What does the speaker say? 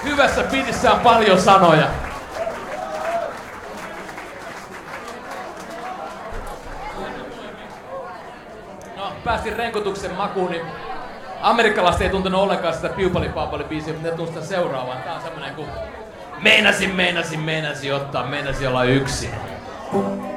Hyvässä biitissä on paljon sanoja. No, päästiin renkotuksen makuun, niin amerikkalaiset ei tuntenut ollenkaan sitä Piupali Paapali biisiä, mutta ne tuntuu sitä seuraavaan. Tää on semmonen kuin meinasin ottaa, meinasin olla yksin.